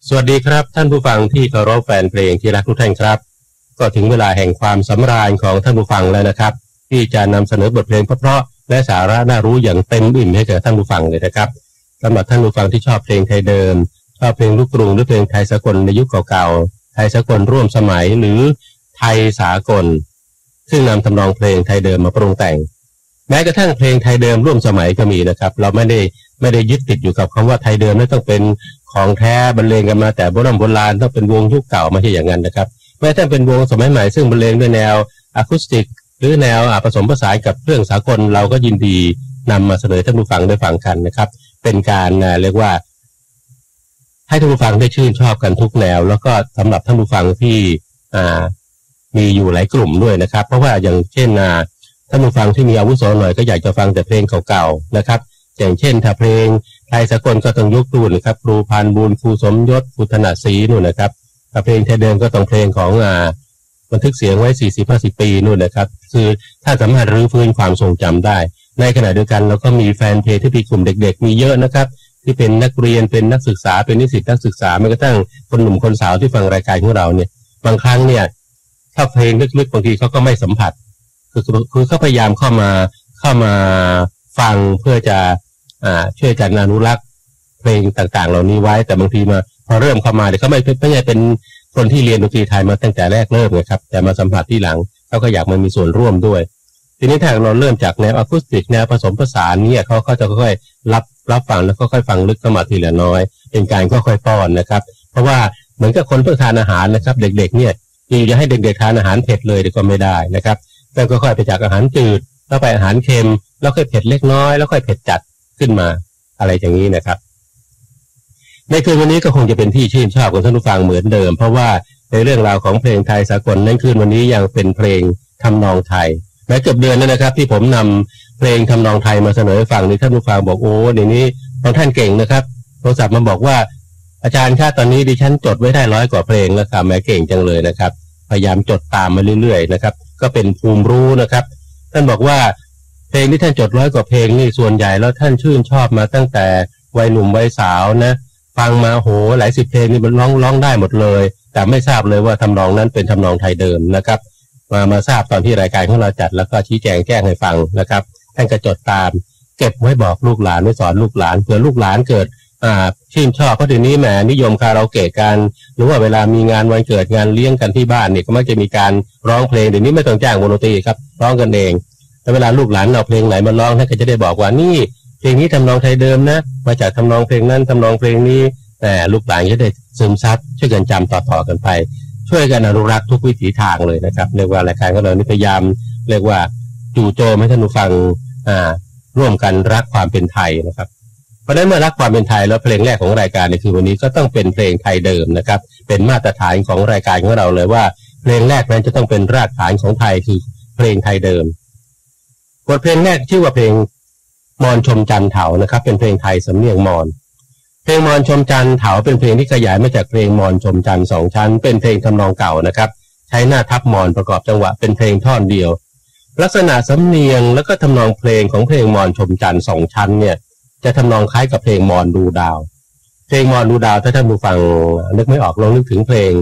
สวัสดีครับท่านผู้ฟังที่เคารพแฟนเพลงที่รักทุกท่านครับก็ถึงเวลาแห่งความสำราญของท่านผู้ฟังแล้วนะครับที่จะนำเสนอบทเพลงเพราะๆและสาระน่ารู้อย่างเต็มอิ่มให้แก่ท่านผู้ฟังเลยนะครับสำหรับท่านผู้ฟังที่ชอบเพลงไทยเดิมชอบเพลงลูกกรุงหรือเพลงไทยสากลในยุคเก่าๆไทยสากลร่วมสมัยหรือไทยสากลซึ่งนำทำนองเพลงไทยเดิมมาปรุงแต่งแม้กระทั่งเพลงไทยเดิมร่วมสมัยก็มีนะครับเราไม่ได้ยึดติดอยู่กับคำว่าไทยเดิมไม่ต้องเป็นของแท้บรรเลงกันมาแต่โบราณต้องเป็นวงยุคเก่าไม่ใช่อย่างนั้นนะครับแม้แต่เป็นวงสมัยใหม่ซึ่งบรรเลงด้วยแนวอะคูสติกหรือแนวผสมผสานกับเครื่องสากลเราก็ยินดีนำมาเสนอท่านผู้ฟังได้ฟังกันนะครับเป็นการเรียกว่าให้ท่านผู้ฟังได้ชื่นชอบกันทุกแนวแล้วก็สำหรับท่านผู้ฟังที่มีอยู่หลายกลุ่มด้วยนะครับเพราะว่าอย่างเช่นท่านผู้ฟังที่มีอาวุโสหน่อยก็อยากจะฟังแต่เพลงเก่าๆนะครับอย่างเช่นถ้าเพลงไทยสากลก็ต้องยกตูนนะครับครูพานบุญครูสมยศครูถนัดศรีนู่นนะครับถ้าเพลงไทยเดิมก็ต้องเพลงของบันทึกเสียงไว้ 40-50 ปีนู่นนะครับคือถ้าสามารถรื้อฟื้นความทรงจำได้ในขณะเดียวกันเราก็มีแฟนเพลงที่เป็นกลุ่มเด็กๆมีเยอะนะครับที่เป็นนักเรียนเป็นนักศึกษาเป็นนิสิตนักศึกษาแม้กระทั่งคนหนุ่มคนสาวที่ฟังรายการของเราเนี่ยบางครั้งเนี่ยถ้าเพลงลึกๆบางทีเขาก็ไม่สัมผัสคือเขาพยายามเข้ามาฟังเพื่อจะช่วยกันอนุรักษ์เพลงต่างๆเหล่านี้ไว้แต่บางทีมาพอเริ่มเข้ามาเนี่ยเขาไม่ใช่เป็นคนที่เรียนดนตรีไทยมาตั้งแต่แรกเริ่มไงครับแต่มาสัมผัสที่หลังเขาก็อยากมามีส่วนร่วมด้วยทีนี้ถ้าเราเริ่มจากแนวอะคูสติกแนวผสมผสานเนี่ยเขาจะค่อยๆรับฟังแล้วก็ค่อยฟังลึกเข้ามาทีละน้อยเป็นการค่อยๆป้อนนะครับเพราะว่าเหมือนกับคนเพิ่งทานอาหารนะครับเด็กๆเนี่ยจะให้เด็กๆทานอาหารเผ็ดเลยก็ไม่ได้นะครับแต่ก็ค่อยไปจากอาหารจืดแล้วไปอาหารเค็มแล้วค่อยเผ็ดเล็กน้อยแล้วค่อยเผ็ดจัดขึ้นมาอะไรอย่างนี้นะครับในคืนวันนี้ก็คงจะเป็นที่ชื่นชอบของท่านผู้ฟังเหมือนเดิมเพราะว่าในเรื่องราวของเพลงไทยสากลนั้นคืนวันนี้ยังเป็นเพลงทำนองไทยแม้เกือบเดือนแล้วนะครับที่ผมนำเพลงทำนองไทยมาเสนอให้ฟังนี่ท่านผู้ฟังบอกโอ้เดี๋ยวนี้บางท่านเก่งนะครับโทรศัพท์มาบอกว่าอาจารย์คะตอนนี้ดิฉันจดไว้ได้100 กว่าเพลงแล้วค่ะแม้เก่งจังเลยนะครับพยายามจดตามมาเรื่อยๆนะครับก็เป็นภูมิรู้นะครับท่านบอกว่าเพลงที่ท่านจด100 กว่าเพลงนี่ส่วนใหญ่แล้วท่านชื่นชอบมาตั้งแต่วัยหนุ่มวัยสาวนะฟังมาโหหลายสิบเพลงนี่มันร้องได้หมดเลยแต่ไม่ทราบเลยว่าทำนองนั้นเป็นทำนองไทยเดิมนะครับมาทราบตอนที่รายการของเราจัดแล้วก็ชี้แจงแจ้งให้ฟังนะครับท่านก็จดตามเก็บไว้บอกลูกหลานไว้สอนลูกหลานเผื่อลูกหลานเกิดชื่นชอบเพราะเดี๋ยวนี้แหมนิยมคาราโอเกะกันหรือว่าเวลามีงานวันเกิดงานเลี้ยงกันที่บ้านเนี่ยก็มักจะมีการร้องเพลงเดี๋ยวนี้ไม่ต้องจ้างวงดนตรีครับร้องกันเองแล้วเวลาลูกหลานเอาเพลงไหนมาร้องท่านก็จะได้บอกว่านี่เพลงนี้ทำนองไทยเดิมนะมาจากทำนองเพลงนั้นทำนองเพลงนี้แต่ลูกหลานจะได้ซึมซับช่วยกันจำต่อกันไปช่วยกันอนุรักษ์ทุกวิถีทางเลยนะครับเรียกว่ารายการของเรานี่พยายามเรียกว่าจู่โจมให้ท่านผู้ฟังร่วมกันรักความเป็นไทยนะครับเพราะฉะนั้นเมื่อรักความเป็นไทยแล้วเพลงแรกของรายการในคืนวันนี้ก็ต้องเป็นเพลงไทยเดิมนะครับเป็นมาตรฐานของรายการของเราเลยว่าเพลงแรกนั้นจะต้องเป็นรากฐานของไทยคือเพลงไทยเดิมบทเพลงแรกชื่อว่าเพลงมอนชมจันเถานะครับเป็นเพลงไทยสำเนียงมอนเพลงมอนชมจันเถาเป็นเพลงที่ขยายมาจากเพลงมอนชมจัน2 ชั้นเป็นเพลงทำนองเก่านะครับใช้หน้าทับมอนประกอบจังหวะเป็นเพลงท่อนเดียวลักษณะสำเนียงแล้วก็ทำนองเพลงของเพลงมอนชมจัน2 ชั้นเนี่ยจะทำนองคล้ายกับเพลงมอนดูดาวเพลงมอนดูดาวถ้าท่านผู้ฟังนึกไม่ออกลองนึกถึงเพลง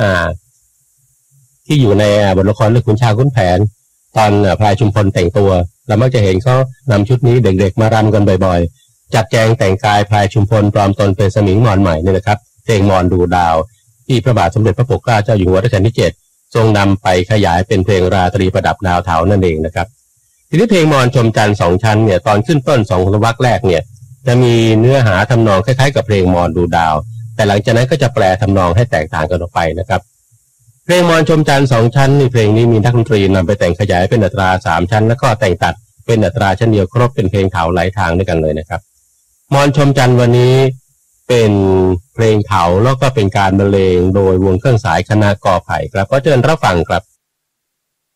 ที่อยู่ในบทละครเรื่องขุนช้างขุนแผนตอนพลายชุมพลแต่งตัวเรามักจะเห็นเขานำชุดนี้เด็กๆมารำกันบ่อยๆจัดแจงแต่งกายพลายชุมพลปลอมตนเป็นสมิงมอนใหม่นี่นะครับเพลงมอนดูดาวที่พระบาทสมเด็จพระปกเกล้าเจ้าอยู่หัวรัชกาลที่7ทรงนำไปขยายเป็นเพลงราตรีประดับดาวเถานั่นเองนะครับทีนี้เพลงมอนชมจันทร์2 ชั้นเนี่ยตอนขึ้นต้น2 วรรคแรกเนี่ยจะมีเนื้อหาทำนองคล้ายๆกับเพลงมอนดูดาวแต่หลังจากนั้นก็จะแปลทำนองให้แตกต่างกันออกไปนะครับเพลงมอนชมจันทร์2 ชั้นนี่เพลงนี้มีนักดนตรีนำไปแต่งขยายเป็นอัตรา3 ชั้นแล้วก็แต่งตัดเป็นอัตราชั้นเดียวครบเป็นเพลงเถาหลายทางด้วยกันเลยนะครับมอนชมจันทร์วันนี้เป็นเพลงเถาแล้วก็เป็นการบรรเลงโดยวงเครื่องสายคณะกอไผ่ครับก็เชิญรับฟังครับ